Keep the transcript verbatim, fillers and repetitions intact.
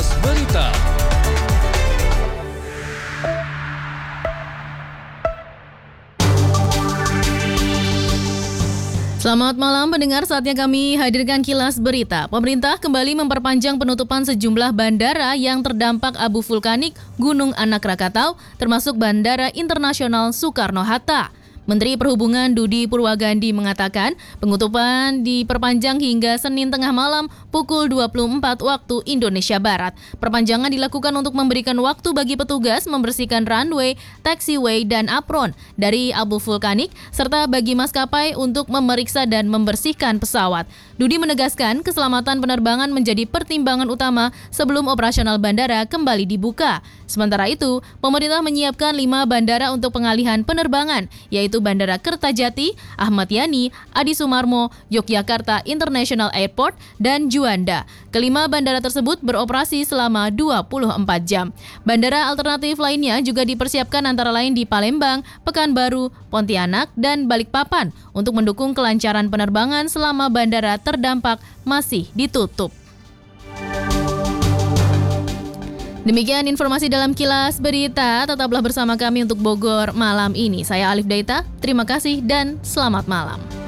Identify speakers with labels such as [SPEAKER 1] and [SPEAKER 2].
[SPEAKER 1] Kilas Berita.
[SPEAKER 2] Selamat malam pendengar, saatnya kami hadirkan Kilas Berita. Pemerintah kembali memperpanjang penutupan sejumlah bandara yang terdampak abu vulkanik Gunung Anak Rakatau, termasuk Bandara Internasional Soekarno-Hatta. Menteri Perhubungan Dudi Purwagandi mengatakan penutupan diperpanjang hingga Senin tengah malam pukul dua puluh empat waktu Indonesia Barat. Perpanjangan dilakukan untuk memberikan waktu bagi petugas membersihkan runway, taxiway, dan apron dari abu vulkanik, serta bagi maskapai untuk memeriksa dan membersihkan pesawat. Dudi menegaskan keselamatan penerbangan menjadi pertimbangan utama sebelum operasional bandara kembali dibuka. Sementara itu, pemerintah menyiapkan lima bandara untuk pengalihan penerbangan, yaitu Bandara Kertajati, Ahmad Yani, Adi Sumarmo, Yogyakarta International Airport, dan Juanda. Kelima bandara tersebut beroperasi selama dua puluh empat jam. Bandara alternatif lainnya juga dipersiapkan antara lain di Palembang, Pekanbaru, Pontianak, dan Balikpapan untuk mendukung kelancaran penerbangan selama bandara terdampak masih ditutup. Demikian informasi dalam Kilas Berita. Tetaplah bersama kami untuk Bogor malam ini. Saya Alif Daita, terima kasih dan selamat malam.